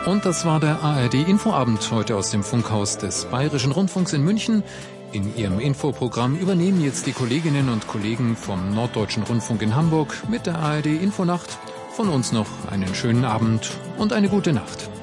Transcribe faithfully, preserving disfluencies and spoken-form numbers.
Und das war der A R D-Infoabend heute aus dem Funkhaus des Bayerischen Rundfunks in München. In ihrem Infoprogramm übernehmen jetzt die Kolleginnen und Kollegen vom Norddeutschen Rundfunk in Hamburg mit der A R D-Infonacht. Von uns noch einen schönen Abend und eine gute Nacht.